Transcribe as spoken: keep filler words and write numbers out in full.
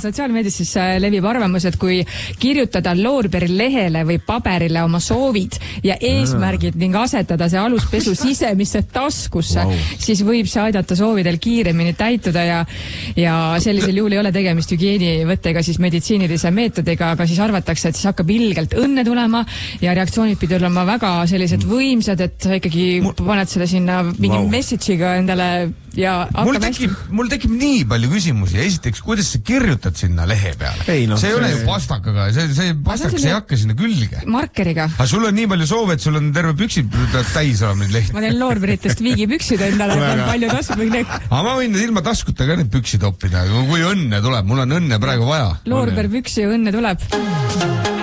sotsiaalmeedias siis levib arvamus, et kui kirjutada loorberilehele või paberile oma soovid ja eesmärgid ning asetada see aluspesu sisemisse taskusse, wow. siis võib see aidata soovidel kiiremini täituda ja, ja sellisel juhul ei ole tegemist hügieenivõttega siis meditsiinilise meetodiga, aga siis arvatakse, et siis hakkab ilgelt õnne tulema ja reaktsioonid pidi olema väga sellised võimsad, et sa ikkagi paned selle sinna mingi wow. message'iga endale ja mul tekib, mul tekib nii palju küsimusi. Esiteks, kuidas sa kirjutad sinna lehe peale? Ei, no, see ei ole ju pastakaga, see, see pastakas ei hakka sinna külge. Markeriga. Aga sul on nii palju soove, et sul on terve püksid täis olema neid lehti. Ma teen loorberitest viigipüksid endale, et on palju tasku. Aga ma võin ilma taskuta ka need püksid oppida, kui õnne tuleb. Mul on õnne praegu vaja. Loorberpüksi õnne tuleb.